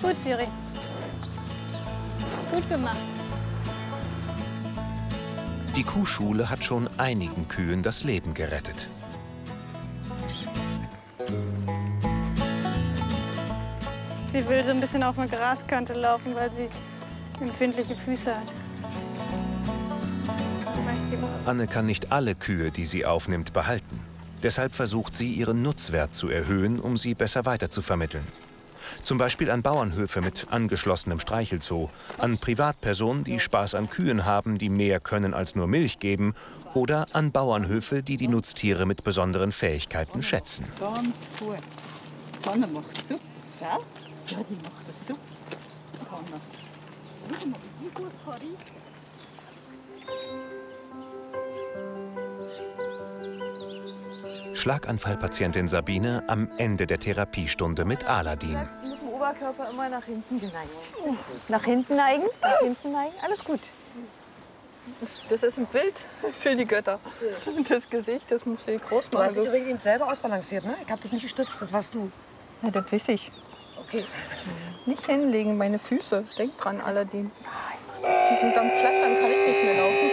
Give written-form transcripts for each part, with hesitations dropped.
Gut, Siri. Gut gemacht. Die Kuhschule hat schon einigen Kühen das Leben gerettet. Sie will so ein bisschen auf einer Graskante laufen, weil sie empfindliche Füße hat. Anne kann nicht alle Kühe, die sie aufnimmt, behalten. Deshalb versucht sie, ihren Nutzwert zu erhöhen, um sie besser weiterzuvermitteln. Zum Beispiel an Bauernhöfe mit angeschlossenem Streichelzoo, an Privatpersonen, die Spaß an Kühen haben, die mehr können als nur Milch geben, oder an Bauernhöfe, die die Nutztiere mit besonderen Fähigkeiten schätzen. Ganz gut. Hanna macht super, gell? Ja, die macht das super. Hanna. Schau mal, wie gut kann ich? Schlaganfallpatientin Sabine am Ende der Therapiestunde mit Aladin. Du bleibst mit dem Oberkörper immer nach hinten geneigt. Nach hinten neigen, nach hinten neigen, alles gut. Das ist ein Bild für die Götter. Das Gesicht, das muss ich groß machen. Du hast dich übrigens eben selber ausbalanciert, ne? Ich habe dich nicht gestützt, das warst du. Ja, das weiß ich. Okay. Nicht hinlegen, meine Füße. Denk dran, Aladin. Die sind dann platt, dann kann ich nicht mehr laufen.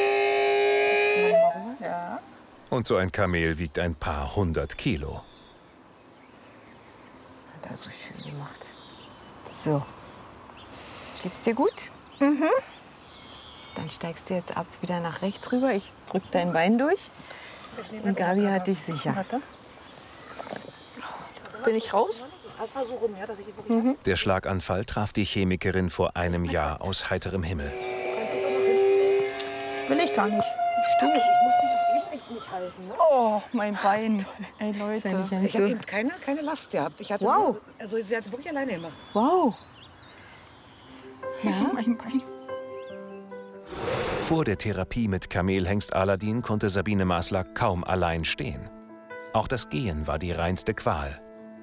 Ja. Und so ein Kamel wiegt ein paar 100 Kilo. Hat er so schön gemacht. So. Geht's dir gut? Dann steigst du jetzt ab wieder nach rechts rüber. Ich drück dein Bein durch. Und Gabi hat dich sicher. Warte. Bin ich raus? Der Schlaganfall traf die Chemikerin vor einem Jahr aus heiterem Himmel. Will ich gar nicht. Stuhl. Ich muss dich nicht halten. Ne? Oh, mein Bein. Ey, Leute. Ich habe eben keine Last gehabt. Ich hatte Wow. Also sie hat wirklich alleine gemacht. Wow. Ja? Mein Bein. Vor der Therapie mit Kamelhengst Aladin konnte Sabine Masler kaum allein stehen. Auch das Gehen war die reinste Qual.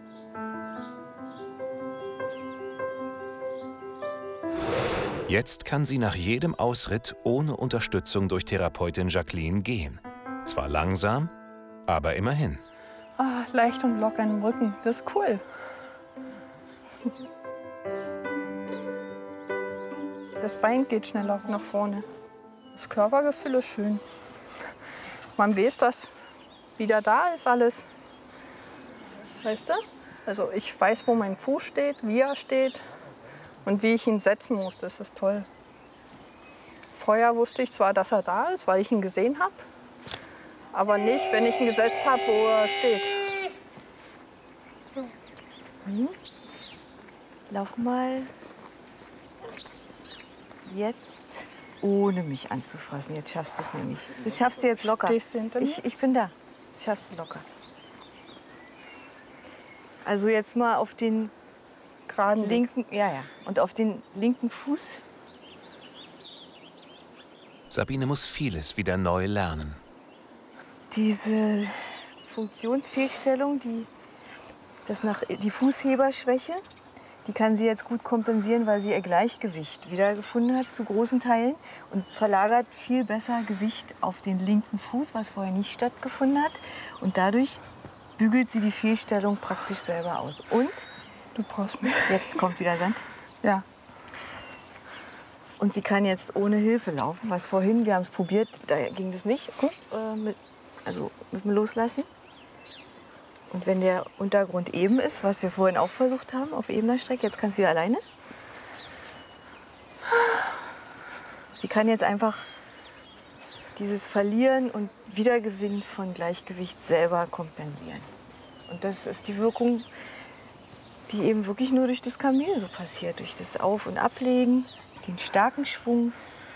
Jetzt kann sie nach jedem Ausritt ohne Unterstützung durch Therapeutin Jacqueline gehen. Zwar langsam, aber immerhin. Ah, leicht und locker im Rücken. Das ist cool. Das Bein geht schneller nach vorne. Das Körpergefühl ist schön. Man weiß, dass wieder da ist alles. Weißt du? Also ich weiß, wo mein Fuß steht, wie er steht und wie ich ihn setzen muss. Das ist toll. Vorher wusste ich zwar, dass er da ist, weil ich ihn gesehen habe, aber nicht, wenn ich ihn gesetzt habe, wo er steht. Lauf mal jetzt ohne mich anzufassen. Jetzt schaffst du es nämlich. Das schaffst du jetzt locker. Stehst du hinter mir? Ich bin da. Das schaffst du locker. Also jetzt mal auf den Geraden linken, ja. Und auf den linken Fuß. Sabine muss vieles wieder neu lernen. Diese Funktionsfehlstellung, die Fußheberschwäche, die kann sie jetzt gut kompensieren, weil sie ihr Gleichgewicht wiedergefunden hat zu großen Teilen und verlagert viel besser Gewicht auf den linken Fuß, was vorher nicht stattgefunden hat. Und dadurch bügelt sie die Fehlstellung praktisch selber aus. Und Du brauchst mich. jetzt kommt wieder Sand. Ja. Und sie kann jetzt ohne Hilfe laufen, was vorhin, wir haben es probiert, da ging das nicht. Mit dem Loslassen. Und wenn der Untergrund eben ist, was wir vorhin auch versucht haben, auf ebener Strecke, jetzt kann es wieder alleine. Sie kann jetzt einfach dieses Verlieren und Wiedergewinnen von Gleichgewicht selber kompensieren. Und das ist die Wirkung, die eben wirklich nur durch das Kamel so passiert, durch das Auf- und Ablegen, den starken Schwung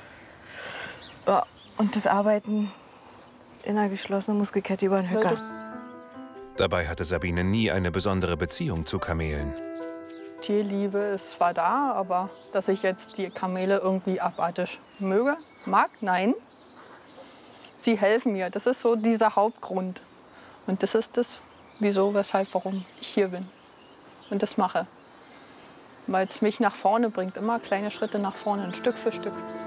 und das Arbeiten in einer geschlossenen Muskelkette über den Höcker. Dabei hatte Sabine nie eine besondere Beziehung zu Kamelen. Tierliebe ist zwar da, aber dass ich jetzt die Kamele irgendwie abartig mag, nein. Sie helfen mir, das ist so dieser Hauptgrund. Und das ist das, wieso, weshalb, warum ich hier bin und das mache. Weil es mich nach vorne bringt, immer kleine Schritte nach vorne, Stück für Stück.